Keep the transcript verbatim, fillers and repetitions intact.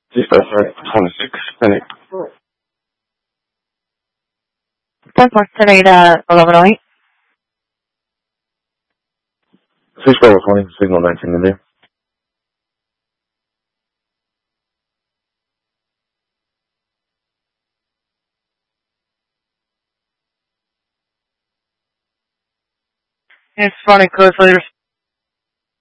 Dispatch twenty-six, Phoenix. ten four ten eight, uh, eleven oh eight. six Bravo twenty, signal nineteen India. It's running close later.